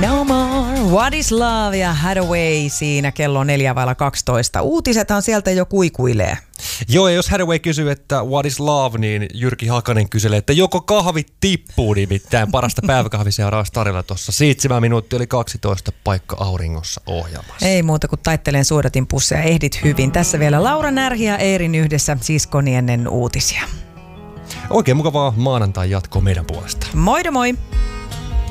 No more, what is love ja Hathaway siinä kello 4:12. Uutisethan sieltä jo kuikuilee. Joo, ja jos Hathaway kysyy, että what is love, niin Jyrki Hakanen kyselee, että joko kahvit tippuu, nimittäin parasta päiväkahviseuraa Starilla tuossa 7 minuuttia oli 12 paikka auringossa ohjelmassa. Ei muuta kuin taittelen suodatin pusseja, ehdit hyvin. Tässä vielä Laura Närhi ja Eerin yhdessä siskoni ennen uutisia. Oikein mukavaa maanantai jatkoa meidän puolesta. Moi moi!